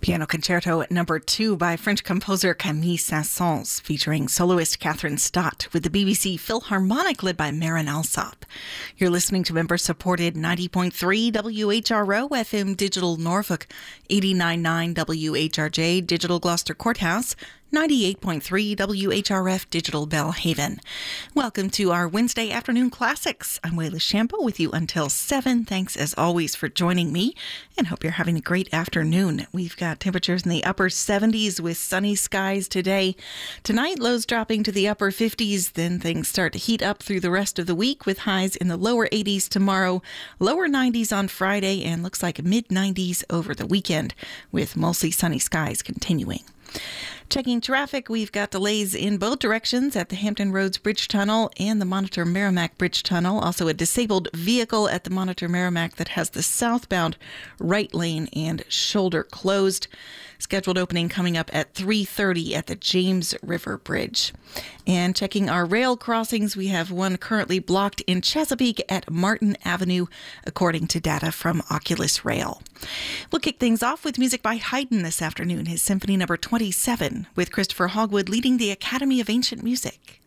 Piano Concerto number 2 by French composer Camille Saint-Saëns, featuring soloist Catherine Stott with the BBC Philharmonic led by Marin Alsop. You're listening to member-supported 90.3 WHRO FM Digital Norfolk, 89.9 WHRJ Digital Gloucester Courthouse, 98.3 WHRF Digital Belhaven. Welcome to our Wednesday Afternoon Classics. I'm Wayla Shampo with you until 7. Thanks as always for joining me and hope you're having a great afternoon. We've got temperatures in the upper 70s with sunny skies today. Tonight, lows dropping to the upper 50s. Then things start to heat up through the rest of the week with highs in the lower 80s tomorrow, lower 90s on Friday, and looks like mid 90s over the weekend with mostly sunny skies continuing. Checking traffic, we've got delays in both directions at the Hampton Roads Bridge Tunnel and the Monitor Merrimack Bridge Tunnel. Also a disabled vehicle at the Monitor Merrimack that has the southbound right lane and shoulder closed. Scheduled opening coming up at 3:30 at the James River Bridge. And checking our rail crossings, we have one currently blocked in Chesapeake at Martin Avenue, according to data from Oculus Rail. We'll kick things off with music by Haydn this afternoon, his Symphony number 27, with Christopher Hogwood leading the Academy of Ancient Music.